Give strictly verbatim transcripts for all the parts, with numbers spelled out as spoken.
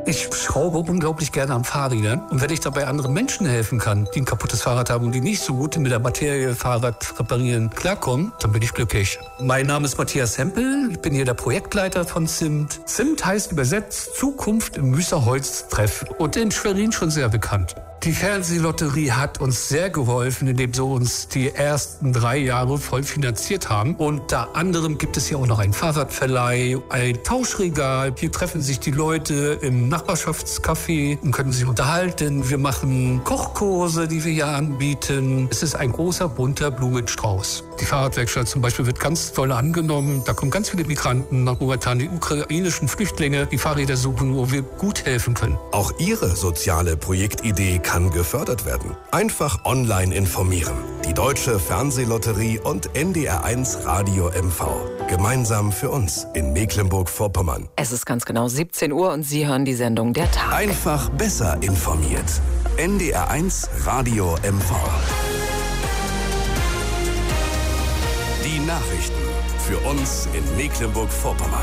Ich schraube unglaublich gerne am Fahrrädern. Und wenn ich dabei anderen Menschen helfen kann, die ein kaputtes Fahrrad haben und die nicht so gut mit der Materie Fahrrad reparieren klarkommen, dann bin ich glücklich. Mein Name ist Matthias Hempel. Ich bin hier der Projektleiter von Zimt. Zimt heißt übersetzt Zukunft im Müsserholz-Treff und in Schwerin schon sehr bekannt. Die Fernsehlotterie hat uns sehr geholfen, indem sie uns die ersten drei Jahre voll finanziert haben. Unter anderem gibt es hier auch noch einen Fahrradverleih, ein Tauschregal. Hier treffen sich die Leute im Nachbarschaftscafé und können sich unterhalten. Wir machen Kochkurse, die wir hier anbieten. Es ist ein großer, bunter Blumenstrauß. Die Fahrradwerkstatt zum Beispiel wird ganz toll angenommen. Da kommen ganz viele Migranten nach momentan, die ukrainischen Flüchtlinge, die Fahrräder suchen, wo wir gut helfen können. Auch Ihre soziale Projektidee kann gefördert werden. Einfach online informieren. Die Deutsche Fernsehlotterie und N D R eins Radio M V. Gemeinsam für uns in Mecklenburg-Vorpommern. Es ist ganz genau siebzehn Uhr und Sie hören die Sendung Der Tag. Einfach besser informiert. N D R eins Radio M V. Die Nachrichten für uns in Mecklenburg-Vorpommern.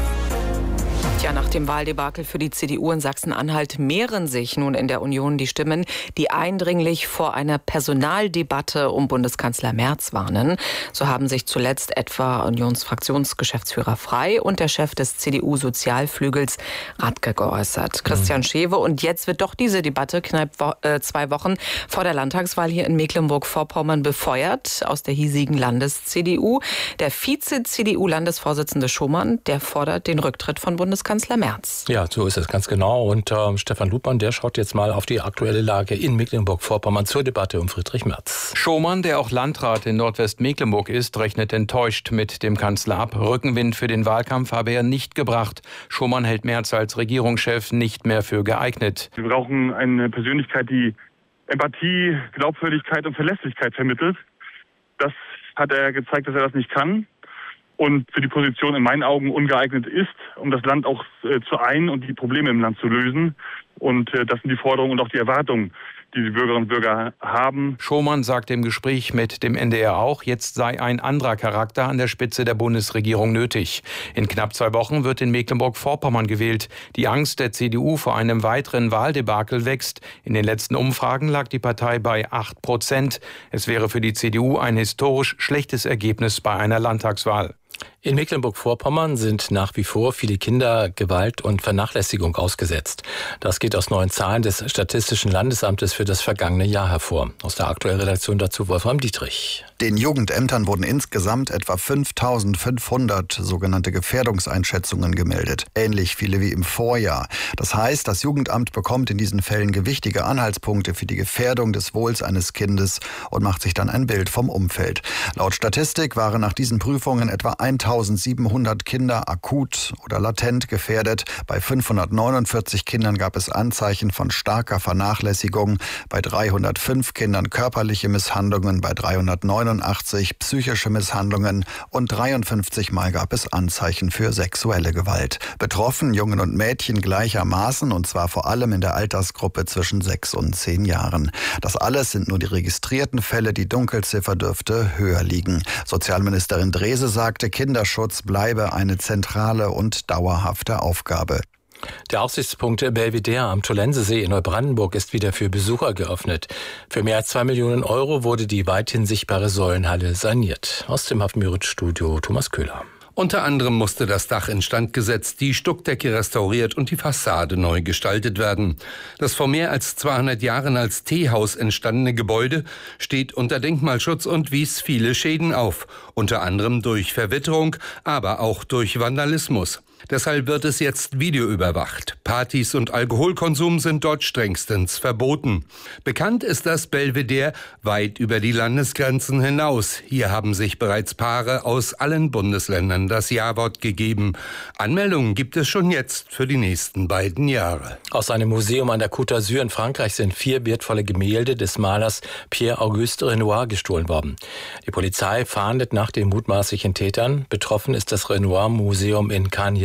Tja, nach dem Wahldebakel für die C D U in Sachsen-Anhalt mehren sich nun in der Union die Stimmen, die eindringlich vor einer Personaldebatte um Bundeskanzler Merz warnen. So haben sich zuletzt etwa Unionsfraktionsgeschäftsführer Frey und der Chef des C D U-Sozialflügels Radke geäußert. Christian Schewe. Und jetzt wird doch diese Debatte knapp äh, zwei Wochen vor der Landtagswahl hier in Mecklenburg-Vorpommern befeuert aus der hiesigen Landes-C D U. Der Vize-C D U-Landesvorsitzende Schumann, der fordert den Rücktritt von Bundeskanzler Kanzler Merz. Ja, so ist es ganz genau. Und äh, Stefan Luthmann, der schaut jetzt mal auf die aktuelle Lage in Mecklenburg-Vorpommern zur Debatte um Friedrich Merz. Schumann, der auch Landrat in Nordwestmecklenburg ist, rechnet enttäuscht mit dem Kanzler ab. Rückenwind für den Wahlkampf habe er nicht gebracht. Schumann hält Merz als Regierungschef nicht mehr für geeignet. Wir brauchen eine Persönlichkeit, die Empathie, Glaubwürdigkeit und Verlässlichkeit vermittelt. Das hat er gezeigt, dass er das nicht kann. Und für die Position in meinen Augen ungeeignet ist, um das Land auch äh, zu ein und die Probleme im Land zu lösen. Und äh, das sind die Forderungen und auch die Erwartungen, die die Bürgerinnen und Bürger haben. Schumann sagt im Gespräch mit dem N D R auch, jetzt sei ein anderer Charakter an der Spitze der Bundesregierung nötig. In knapp zwei Wochen wird in Mecklenburg-Vorpommern gewählt. Die Angst der C D U vor einem weiteren Wahldebakel wächst. In den letzten Umfragen lag die Partei bei acht Prozent. Es wäre für die C D U ein historisch schlechtes Ergebnis bei einer Landtagswahl. In Mecklenburg-Vorpommern sind nach wie vor viele Kinder Gewalt und Vernachlässigung ausgesetzt. Das geht aus neuen Zahlen des Statistischen Landesamtes für das vergangene Jahr hervor. Aus der aktuellen Redaktion dazu Wolfram Dietrich. Den Jugendämtern wurden insgesamt etwa fünftausendfünfhundert sogenannte Gefährdungseinschätzungen gemeldet. Ähnlich viele wie im Vorjahr. Das heißt, das Jugendamt bekommt in diesen Fällen gewichtige Anhaltspunkte für die Gefährdung des Wohls eines Kindes und macht sich dann ein Bild vom Umfeld. Laut Statistik waren nach diesen Prüfungen etwa eintausendsiebenhundert Kinder akut oder latent gefährdet. Bei fünfhundertneunundvierzig Kindern gab es Anzeichen von starker Vernachlässigung, bei dreihundertfünf Kindern körperliche Misshandlungen, bei dreihundertneunundachtzig psychische Misshandlungen und dreiundfünfzig Mal gab es Anzeichen für sexuelle Gewalt. Betroffen Jungen und Mädchen gleichermaßen und zwar vor allem in der Altersgruppe zwischen sechs und zehn Jahren. Das alles sind nur die registrierten Fälle, die Dunkelziffer dürfte höher liegen. Sozialministerin Drese sagte, Kinderschutz bleibe eine zentrale und dauerhafte Aufgabe. Der Aussichtspunkt Belvedere am Tollensesee in Neubrandenburg ist wieder für Besucher geöffnet. Für mehr als zwei Millionen Euro wurde die weithin sichtbare Säulenhalle saniert. Aus dem Hafen-Müritz-Studio Thomas Köhler. Unter anderem musste das Dach instand gesetzt, die Stuckdecke restauriert und die Fassade neu gestaltet werden. Das vor mehr als zweihundert Jahren als Teehaus entstandene Gebäude steht unter Denkmalschutz und wies viele Schäden auf. Unter anderem durch Verwitterung, aber auch durch Vandalismus. Deshalb wird es jetzt videoüberwacht. Partys und Alkoholkonsum sind dort strengstens verboten. Bekannt ist das Belvedere weit über die Landesgrenzen hinaus. Hier haben sich bereits Paare aus allen Bundesländern das Ja-Wort gegeben. Anmeldungen gibt es schon jetzt für die nächsten beiden Jahre. Aus einem Museum an der Côte d'Azur in Frankreich sind vier wertvolle Gemälde des Malers Pierre-Auguste Renoir gestohlen worden. Die Polizei fahndet nach den mutmaßlichen Tätern. Betroffen ist das Renoir-Museum in Cagnes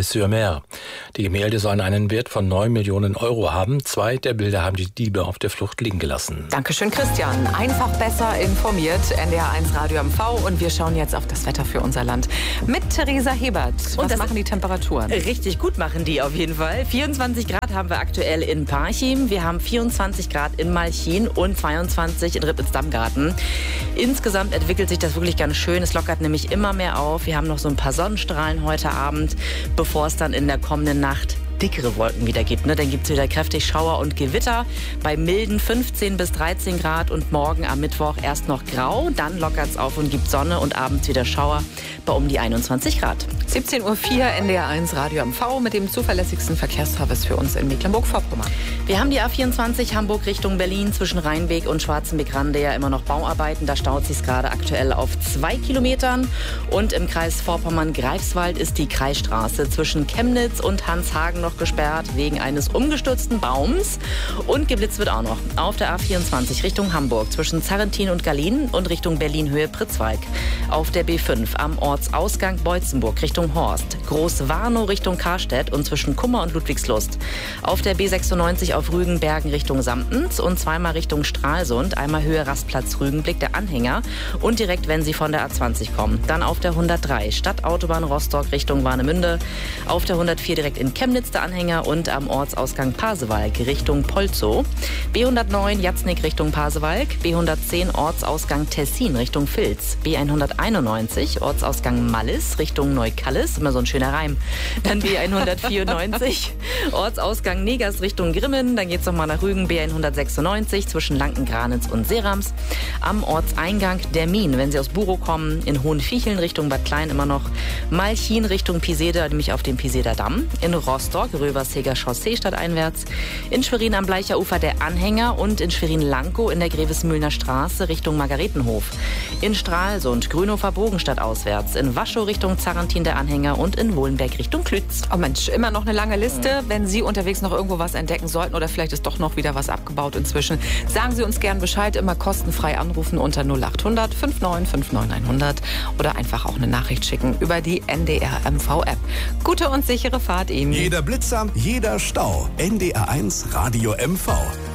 sur Mer. Die Gemälde sollen einen Wert von neun Millionen Euro haben. Zwei der Bilder haben die Diebe auf der Flucht liegen gelassen. Dankeschön, Christian. Einfach besser informiert. N D R eins Radio M V. Und wir schauen jetzt auf das Wetter für unser Land mit Theresa Hebert. Was Und das machen die Temperaturen? Richtig gut machen die auf jeden Fall. vierundzwanzig Grad haben wir aktuell in Parchim. Wir haben vierundzwanzig Grad in Malchin und zweiundzwanzig in Rippitz-Dammgarten. Insgesamt entwickelt sich das wirklich ganz schön. Es lockert nämlich immer mehr auf. Wir haben noch so ein paar Sonnenstrahlen heute Abend, bevor es dann in der kommenden Nacht dickere Wolken wieder gibt. Ne? Dann gibt es wieder kräftig Schauer und Gewitter bei milden fünfzehn bis dreizehn Grad und morgen am Mittwoch erst noch grau, dann lockert es auf und gibt Sonne und abends wieder Schauer bei um die einundzwanzig Grad. siebzehn Uhr vier N D R eins Radio M V mit dem zuverlässigsten Verkehrsservice für uns in Mecklenburg-Vorpommern. Wir haben die A vierundzwanzig Hamburg Richtung Berlin zwischen Rheinweg und Schwarzenbeck-Rande ja immer noch Bauarbeiten. Da staut sich gerade aktuell auf zwei Kilometern. Und im Kreis Vorpommern-Greifswald ist die Kreisstraße zwischen Chemnitz und Hanshagen noch gesperrt wegen eines umgestürzten Baums. Und geblitzt wird auch noch auf der A vierundzwanzig Richtung Hamburg zwischen Zarrentin und Gallien und Richtung Berlin-Höhe Pritzwalk. Auf der B fünf am Ortsausgang Beutzenburg Richtung Horst. Groß-Warnow Richtung Karstedt und zwischen Kummer und Ludwigslust. Auf der B sechsundneunzig auf Rügenbergen Richtung Samtens und zweimal Richtung Stralsund. Einmal Höhe Rastplatz Rügenblick der Anhänger und direkt, wenn Sie von der A zwanzig kommen. Dann auf der hundertdrei Stadtautobahn Rostock Richtung Warnemünde. Auf der hundertvier direkt in Chemnitz der Anhänger und am Ortsausgang Pasewalk Richtung Polzow. B hundertneun Jatznik Richtung Pasewalk. B hundertzehn Ortsausgang Tessin Richtung Vilz. B hunderteinundneunzig Ortsausgang Mallis Richtung Neukallis. Immer so ein schöner Reim. Dann B hundertvierundneunzig Ortsausgang Negers Richtung Grimmen. Dann geht es nochmal nach Rügen. B hundertsechsundneunzig zwischen Lankengranitz und Serams. Am Ortseingang Dermin, wenn Sie aus Burow kommen. In Hohenviecheln Richtung Bad Klein immer noch. Malchin Richtung Piseda, nämlich auf dem Piseder Damm. In Rostock Röversheger Chaussee stadteinwärts. In Schwerin am Bleicher Ufer der Anhänger und in Schwerin-Lankow in der Grevesmühlner Straße Richtung Margaretenhof. In Stralsund Grünhofer Bogenstadt auswärts. In Waschow Richtung Zarrentin der Anhänger und in Wohlenberg Richtung Klütz. Oh Mensch, immer noch eine lange Liste. Wenn Sie unterwegs noch irgendwo was entdecken sollten oder vielleicht ist doch noch wieder was abgebaut inzwischen, sagen Sie uns gern Bescheid. Immer kostenfrei anrufen unter null acht hundert neunundfünfzig neunundfünfzig hundert oder einfach auch eine Nachricht schicken über die N D R M V App. Gute und sichere Fahrt Ihnen. Jeder Blitzer, jeder Stau. N D R eins Radio M V.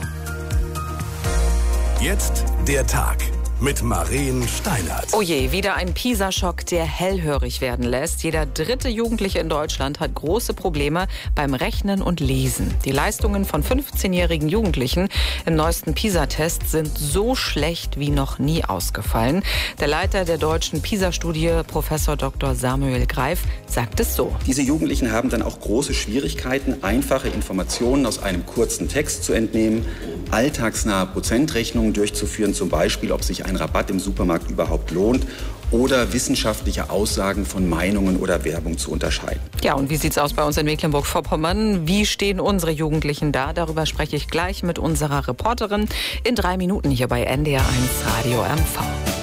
Jetzt der Tag mit Maren Steinert. Oh je, wieder ein PISA-Schock, der hellhörig werden lässt. Jeder dritte Jugendliche in Deutschland hat große Probleme beim Rechnen und Lesen. Die Leistungen von fünfzehnjährigen Jugendlichen im neuesten PISA-Test sind so schlecht wie noch nie ausgefallen. Der Leiter der deutschen PISA-Studie, Professor Doktor Samuel Greif, sagt es so. Diese Jugendlichen haben dann auch große Schwierigkeiten, einfache Informationen aus einem kurzen Text zu entnehmen, alltagsnahe Prozentrechnungen durchzuführen, zum Beispiel, ob sich ein Rabatt im Supermarkt überhaupt lohnt, oder wissenschaftliche Aussagen von Meinungen oder Werbung zu unterscheiden. Ja, und wie sieht's aus bei uns in Mecklenburg-Vorpommern? Wie stehen unsere Jugendlichen da? Darüber spreche ich gleich mit unserer Reporterin in drei Minuten hier bei N D R eins Radio M V.